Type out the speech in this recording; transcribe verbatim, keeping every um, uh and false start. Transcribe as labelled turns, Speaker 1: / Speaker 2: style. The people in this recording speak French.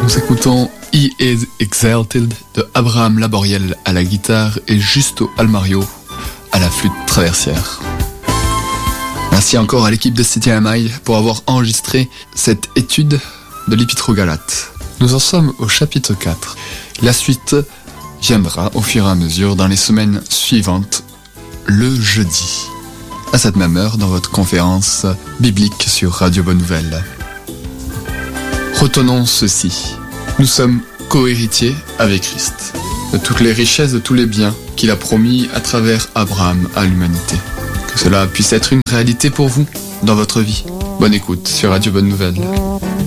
Speaker 1: Nous écoutons He is Exalted de Abraham Laboriel à la guitare et Justo Almario à la flûte traversière. Merci encore à l'équipe de City M I pour avoir enregistré cette étude de l'Épître aux Galates. Nous en sommes au chapitre quatre. La suite viendra au fur et à mesure dans les semaines suivantes, le jeudi, à cette même heure dans votre conférence biblique sur Radio Bonne Nouvelle. Retenons ceci. Nous sommes co-héritiers avec Christ, de toutes les richesses, de tous les biens qu'il a promis à travers Abraham à l'humanité. Que cela puisse être une réalité pour vous dans votre vie. Bonne écoute sur Radio Bonne Nouvelle.